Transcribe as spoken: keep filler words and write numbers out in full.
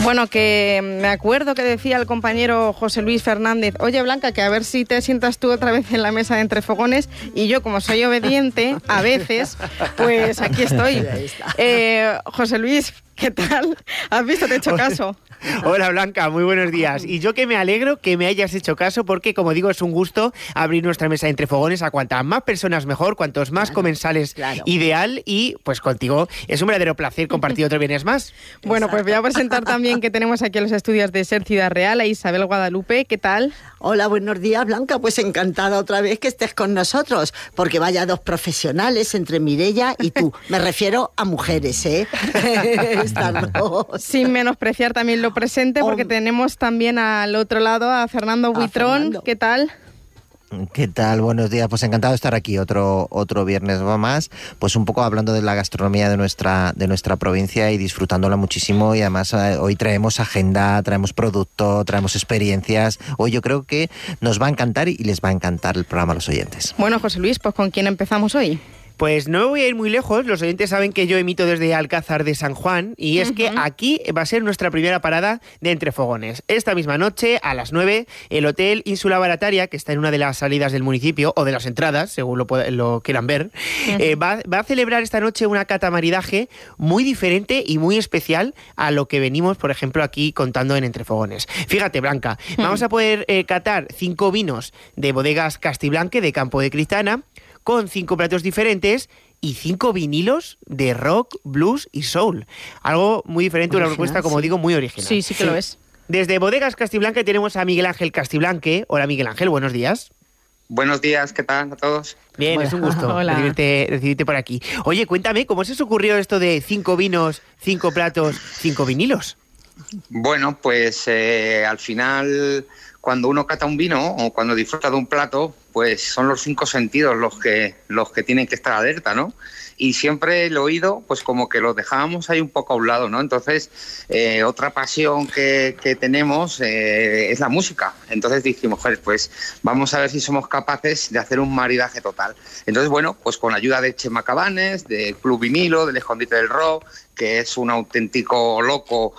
Bueno, que me acuerdo que decía el compañero José Luis Fernández, oye Blanca, que a ver si te sientas tú otra vez en la mesa de Entre Fogones, y yo, como soy obediente, a veces, pues aquí estoy. Eh, José Luis, ¿qué tal? ¿Has visto? Te he hecho caso. Hola Blanca, muy buenos días. Y yo que me alegro que me hayas hecho caso porque, como digo, es un gusto abrir nuestra mesa de Entre Fogones a cuantas más personas mejor, cuantos más claro, comensales claro. ideal, y pues contigo es un verdadero placer compartir otro viernes más. Bueno, pues voy a presentar también que tenemos aquí en los estudios de SER Ciudad Real a Isabel Guadalupe. ¿Qué tal? Hola, buenos días Blanca, pues encantada otra vez que estés con nosotros, porque vaya dos profesionales entre Mireia y tú. Me refiero a mujeres, ¿eh? Estas dos. Sin menospreciar también lo presente, porque oh. tenemos también al otro lado a Fernando Buitrón. Fernando. ¿Qué tal? ¿Qué tal? Buenos días. Pues encantado de estar aquí otro otro viernes más, pues un poco hablando de la gastronomía de nuestra de nuestra provincia y disfrutándola muchísimo, y además eh, hoy traemos agenda, traemos producto, traemos experiencias. Hoy yo creo que nos va a encantar y les va a encantar el programa a los oyentes. Bueno, José Luis, pues ¿con quién empezamos hoy? Pues no voy a ir muy lejos, los oyentes saben que yo emito desde Alcázar de San Juan, y es uh-huh. que aquí va a ser nuestra primera parada de Entre Fogones. Esta misma noche, a las nueve, el Hotel Ínsula Barataria, que está en una de las salidas del municipio, o de las entradas, según lo, lo quieran ver, uh-huh. eh, va, va a celebrar esta noche una cata maridaje muy diferente y muy especial a lo que venimos, por ejemplo, aquí contando en Entre Fogones. Fíjate, Blanca, uh-huh. vamos a poder eh, catar cinco vinos de bodegas Castiblanque de Campo de Cristana, con cinco platos diferentes y cinco vinilos de rock, blues y soul. Algo muy diferente, original, una propuesta, como sí. digo, muy original. Sí, sí que sí. lo es. Desde Bodegas Castiblanque tenemos a Miguel Ángel Castiblanque. Hola Miguel Ángel, buenos días. Buenos días, ¿qué tal a todos? Bien, bueno, es un gusto recibirte, recibirte por aquí. Oye, cuéntame, ¿cómo se os ocurrió esto de cinco vinos, cinco platos, cinco vinilos? Bueno, pues eh, al final, cuando uno cata un vino o cuando disfruta de un plato, pues son los cinco sentidos los que los que tienen que estar alerta, ¿no? Y siempre el oído, pues como que lo dejábamos ahí un poco a un lado, ¿no? Entonces, eh, otra pasión que, que tenemos eh, es la música. Entonces dijimos, joder, pues vamos a ver si somos capaces de hacer un maridaje total. Entonces, bueno, pues con la ayuda de Chema Cabanes, de Club Vinilo, del Escondite del Rock, que es un auténtico loco